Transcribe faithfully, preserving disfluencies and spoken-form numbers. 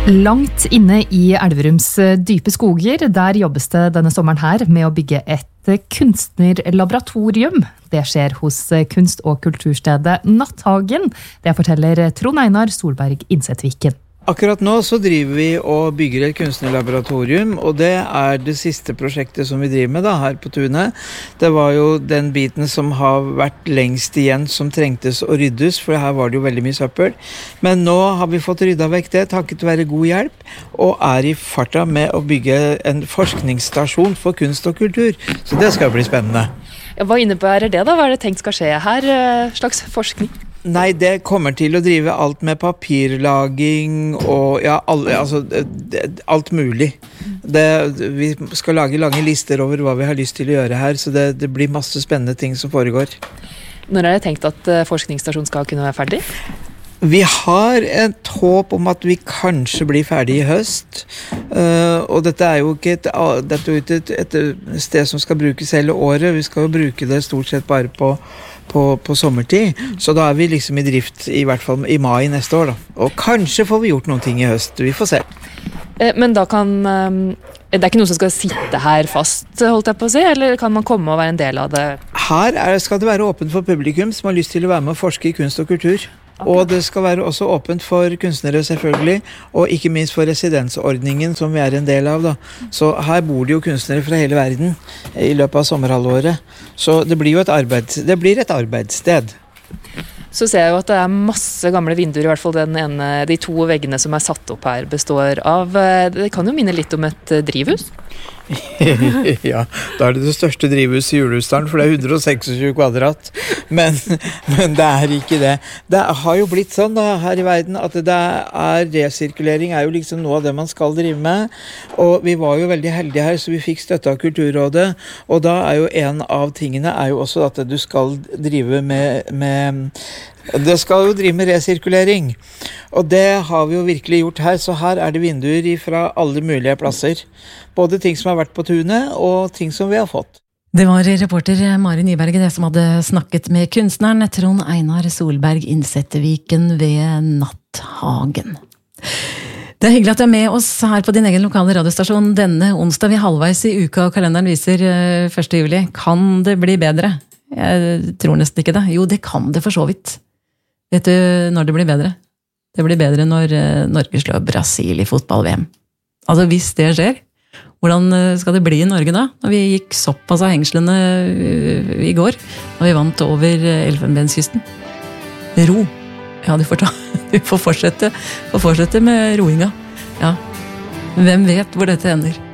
Langt inne i Elverums dype skoger, der jobbes det denne sommeren her med å bygge et kunstnerlaboratorium. Det skjer hos kunst- og kulturstedet Natthagen. Det forteller Trond Einar Solberg Innsetviken. Akkurat nå så driver vi og bygger et kunstnerlaboratorium, og det er det siste prosjektet som vi driver med da, her på tunet. Det var jo den biten som har vært lengst igjen som trengtes å ryddes, for her var det jo veldig mye søppel. Men nå har vi fått rydda vekk det, takket være god hjelp, og er i farta med å bygge en forskningsstasjon for kunst og kultur. Så det skal bli spennende. Hva innebærer det da? Hva er det tenkt skal skje her? Slags forskning? Nei, det kommer til å drive alt med papirlaging og ja, alle, altså, det, alt mulig. Det, vi skal lage lange lister over hva vi har lyst til å gjøre her, så det, det blir masse spennende ting som foregår. Når er det tenkt at forskningsstasjonen skal kunne være ferdig? Vi har et håp om at vi kanskje blir ferdig i høst, uh, og dette er jo ikke et, dette er et, et, et sted som skal brukes hele året. Vi skal jo bruke det stort sett bare på På, på sommertid, så da er vi liksom i drift i hvert fall i mai neste år da. Og kanskje får vi gjort noen ting i høst, vi får se. Men da kan, det er ikke noe som skal sitte her fast, holdt jeg på å si, eller kan man komme og være en del av det? Her er, skal det være åpent for publikum som har lyst til å være med og forske i kunst og kultur. Og det skal være også åpent for kunstnere selvfølgelig, og ikke minst for residensordningen som vi er en del av da. Så her bor det jo kunstnere fra hele verden i løpet av sommerhalvåret. Så det blir jo et, arbeids, det blir et arbeidssted. Så ser jeg jo at det er masse gamle vinduer, i hvert fall den ene, de to veggene som er satt opp her består av. Det kan jo minne litt om et drivhus? Ja, da er det det største drivhuset i Julhusdalen, for det er hundre og tjueseks kvadrat. Men, men det er ikke det. Det har jo blitt sånn da, her i verden at det er resirkulering er jo liksom noe av det man skal drive med. Og vi var jo veldig heldige her, så vi fikk støtte av Kulturrådet. Og da er jo en av tingene er jo også at du skal drive med, med det skal jo drive med resirkulering, og det har vi jo virkelig gjort her, så her er det vinduer fra alle mulige plasser. Både ting som har vært på tunet, og ting som vi har fått. Det var reporter Mari Nyberg det som hadde snakket med kunstneren Trond Einar Solberg Innsetviken ved Natthagen. Det er hyggelig at du er med oss her på din egen lokale radiostasjon denne onsdag. Vi er halvveis i uka, og kalenderen viser første juli. Kan det bli bedre? Jeg tror nesten ikke det. Jo, det kan det for så vidt. Vet du når det blir bedre? Det blir bedre når Norge slår Brasil i fotball-V M. Altså hvis det skjer, hvordan skal det bli i Norge da? Når vi gikk såpass av hengslene i går, når vi vant over Elfenbenskysten. Ro. Ja, du får, ta, du får fortsette, får fortsette med roinga. Ja. Hvem vet hvor dette ender?